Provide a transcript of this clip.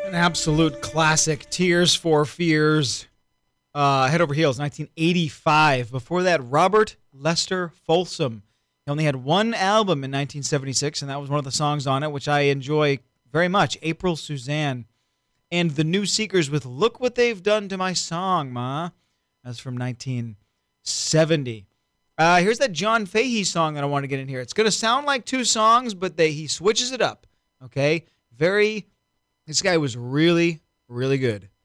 An absolute classic, Tears for Fears, Head Over Heels, 1985. Before that, Robert Lester Folsom. He only had one album in 1976, and that was one of the songs on it, which I enjoy very much, April Suzanne. And The New Seekers with Look What They've Done to My Song, Ma. That's from 1970. Here's that John Fahey song that I want to get in here. It's going to sound like two songs, but he switches it up, okay? This guy was really, really good.